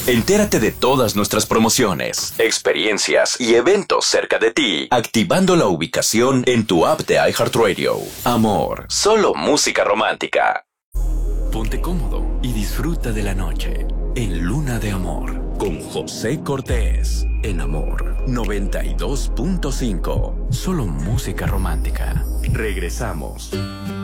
Entérate de todas nuestras promociones, experiencias y eventos cerca de ti, activando la ubicación en tu app de iHeartRadio. Amor, solo música romántica. Ponte cómodo y disfruta de la noche en Luna de Amor con José Cortés en Amor 92.5. Solo música romántica. Regresamos.